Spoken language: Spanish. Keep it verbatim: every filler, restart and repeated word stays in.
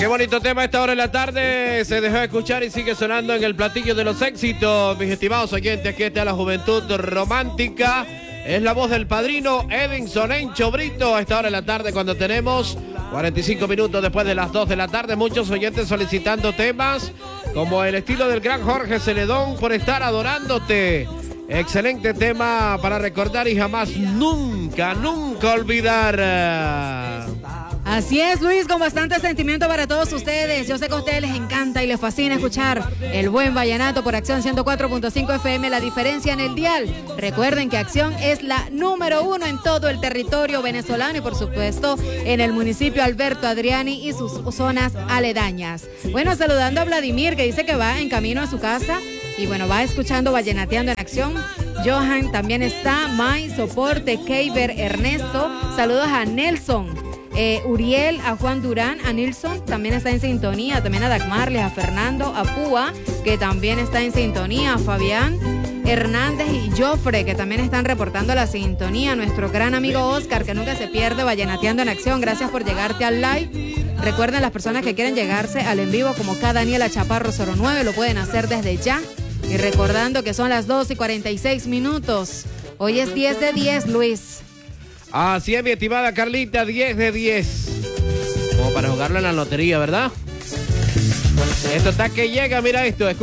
Qué bonito tema a esta hora de la tarde. Se dejó escuchar y sigue sonando en el platillo de los éxitos. Mis estimados oyentes, aquí está la juventud romántica. Es la voz del padrino Edinson Encho Brito a esta hora de la tarde, cuando tenemos cuarenta y cinco minutos después de las dos de la tarde. Muchos oyentes solicitando temas como el estilo del gran Jorge Celedón, Por estar adorándote. Excelente tema para recordar y jamás, nunca, nunca olvidar. Así es, Luis, con bastante sentimiento para todos ustedes. Yo sé que a ustedes les encanta y les fascina escuchar el buen vallenato por Acción ciento cuatro punto cinco F M, la diferencia en el dial. Recuerden que Acción es la número uno en todo el territorio venezolano y, por supuesto, en el municipio Alberto Adriani y sus zonas aledañas. Bueno, saludando a Vladimir, que dice que va en camino a su casa y, bueno, va escuchando Vallenateando en Acción. Johan también está, May, Soporte, Keiber, Ernesto. Saludos a Nelson. Eh, Uriel, a Juan Durán, a Nilson, también está en sintonía, también a Dagmarles, a Fernando, a Púa, que también está en sintonía, a Fabián Hernández y Jofre, que también están reportando la sintonía, nuestro gran amigo Oscar, que nunca se pierde Vallenateando en Acción. Gracias por llegarte al live. Recuerden, las personas que quieren llegarse al en vivo, como K. Daniela Chaparro cero nueve, lo pueden hacer desde ya. Y recordando que son las dos y cuarenta y seis minutos. Hoy es diez de diez, Luis. Así es, mi estimada Carlita, diez de diez. Como para jugarlo en la lotería, ¿verdad? Esto está que llega, mira esto, escucha.